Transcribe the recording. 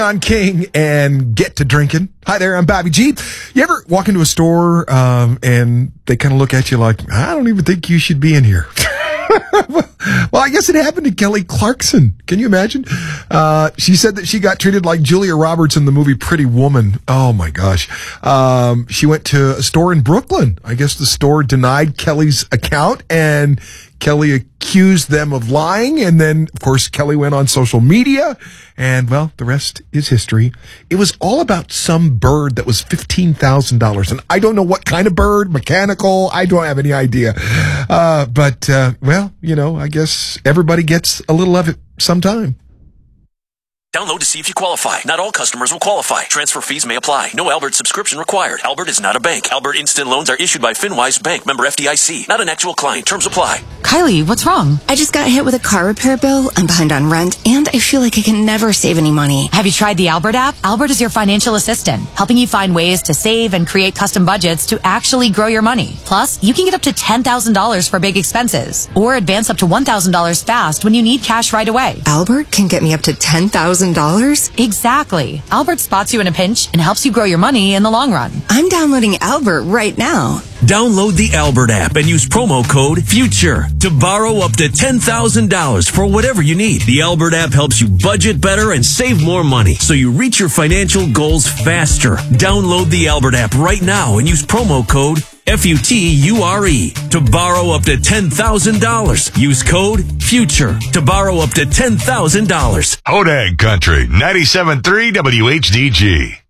on King and Get to Drinking. Hi there, I'm Bobby G. You ever walk into a store and they kind of look at you like, I don't even think you should be in here? Well, I guess it happened to Kelly Clarkson. Can you imagine? She said that she got treated like Julia Roberts in the movie Pretty Woman. Oh, my gosh. She went to a store in Brooklyn. I guess the store denied Kelly's account, and Kelly accused them of lying. And then, of course, Kelly went on social media, and, well, the rest is history. It was all about some bird that was $15,000. And I don't know what kind of bird, mechanical. I don't have any idea. But well, you know, I guess everybody gets a little of it sometime. Download to see if you qualify. Not all customers will qualify. Transfer fees may apply. No Albert subscription required. Albert is not a bank. Albert Instant Loans are issued by FinWise Bank, member FDIC. Not an actual client. Terms apply. Kylie, what's wrong? I just got hit with a car repair bill. I'm behind on rent, and I feel like I can never save any money. Have you tried the Albert app? Albert is your financial assistant, helping you find ways to save and create custom budgets to actually grow your money. Plus, you can get up to $10,000 for big expenses, or advance up to $1,000 fast when you need cash right away. Albert can get me up to $10,000? Exactly. Albert spots you in a pinch and helps you grow your money in the long run. I'm downloading Albert right now. Download the Albert app and use promo code FUTURE to borrow up to $10,000 for whatever you need. The Albert app helps you budget better and save more money so you reach your financial goals faster. Download the Albert app right now and use promo code FUTURE to borrow up to $10,000. Use code FUTURE to borrow up to $10,000. Hodag Country, 97.3 WHDG.